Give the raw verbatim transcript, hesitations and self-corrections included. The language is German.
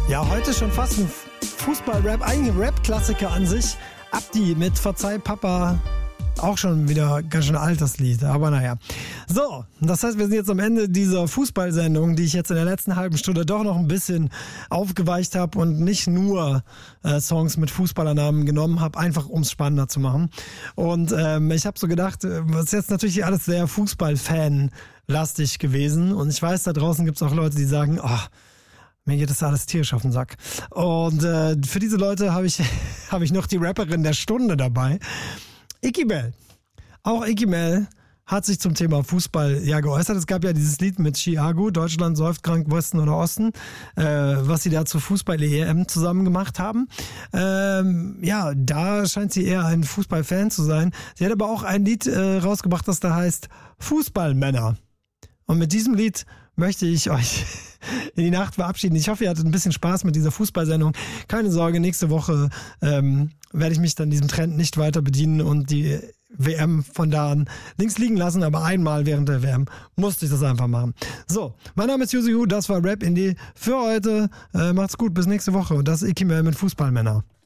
Ja, heute schon fast ein Fußball-Rap, eigentlich ein Rap-Klassiker an sich. Abdi mit Verzeih Papa, auch schon wieder ganz schön alt das Lied, aber naja. So, das heißt, wir sind jetzt am Ende dieser Fußballsendung, die ich jetzt in der letzten halben Stunde doch noch ein bisschen aufgeweicht habe und nicht nur äh, Songs mit Fußballernamen genommen habe, einfach um es spannender zu machen. Und ähm, ich habe so gedacht, das ist jetzt natürlich alles sehr Fußball-Fan-lastig gewesen und ich weiß, da draußen gibt es auch Leute, die sagen, oh, mir geht das alles tierisch auf den Sack. Und äh, für diese Leute habe ich, hab ich noch die Rapperin der Stunde dabei. Iggy Bell. Auch Iggy Bell hat sich zum Thema Fußball ja geäußert. Es gab ja dieses Lied mit Chiago, Deutschland säuft krank Westen oder Osten, äh, was sie da zur Fußball-E M zusammen gemacht haben. Ähm, ja, da scheint sie eher ein Fußballfan zu sein. Sie hat aber auch ein Lied äh, rausgebracht, das da heißt Fußballmänner. Und mit diesem Lied möchte ich euch in die Nacht verabschieden. Ich hoffe, ihr hattet ein bisschen Spaß mit dieser Fußballsendung. Keine Sorge, nächste Woche ähm, werde ich mich dann diesem Trend nicht weiter bedienen und die W M von da an links liegen lassen. Aber einmal während der W M musste ich das einfach machen. So, mein Name ist Yuzu, das war Rap Indie für heute. Äh, macht's gut, bis nächste Woche. Und das ist Iggy Bell mit Fußballmänner.